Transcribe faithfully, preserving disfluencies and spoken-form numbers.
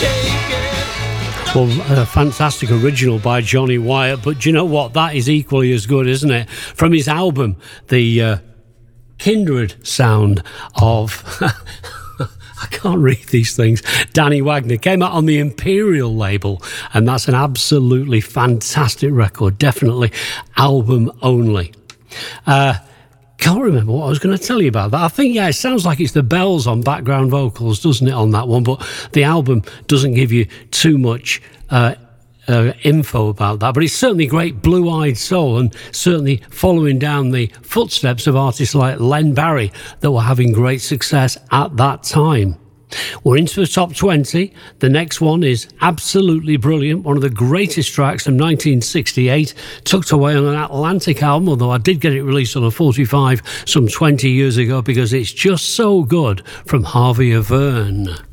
Well, a fantastic original by Johnny Wyatt, but do you know what? That is equally as good, isn't it? From his album, the uh, Kindred Sound of... I can't read these things. Danny Wagner came out on the Imperial label, and that's an absolutely fantastic record. Definitely album only. Uh, can't remember what I was going to tell you about that. I think, yeah, it sounds like it's the bells on background vocals, doesn't it, on that one? But the album doesn't give you too much uh, uh, info about that. But it's certainly great blue-eyed soul, and certainly following down the footsteps of artists like Len Barry that were having great success at that time. We're into the top twenty. The next one is absolutely brilliant. One of the greatest tracks from nineteen sixty-eight, tucked away on an Atlantic album, although I did get it released on a forty-five some twenty years ago because it's just so good, from Harvey Averne.